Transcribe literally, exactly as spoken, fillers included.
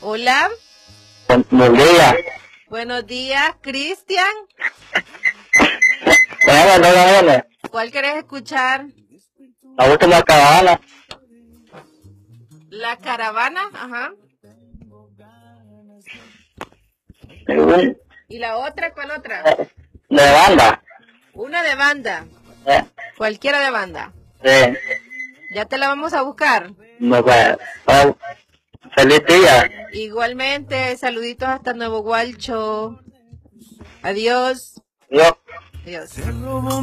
Hola. Buenos días. Buenos días, Cristian. ¿Cuál querés escuchar? La última caravana. La caravana, ajá. ¿Y la otra? ¿Cuál otra? De banda. Una de banda. Eh, Cualquiera de banda. eh, Ya te la vamos a buscar. no, pues, oh, feliz día. Igualmente, saluditos hasta Nuevo Gualcho. Adiós. Yo. Adiós.